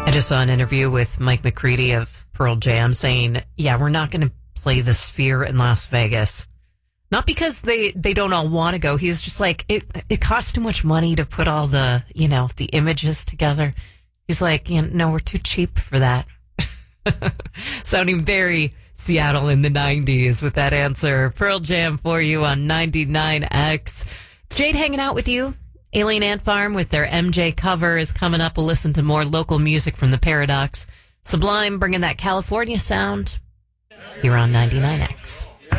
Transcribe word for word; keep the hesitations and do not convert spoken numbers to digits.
I just saw an interview with Mike McCready of Pearl Jam saying, yeah, we're not going to play the Sphere in Las Vegas. Not because they, they don't all want to go. He's just like, it it costs too much money to put all the, you know, the images together. He's like, you know, no, we're too cheap for that. Sounding very Seattle in the nineties with that answer. Pearl Jam for you on ninety-nine X. It's Jade hanging out with you. Alien Ant Farm with their M J cover is coming up. We'll listen to more local music from the Paradox. Sublime bringing that California sound here on ninety-nine X.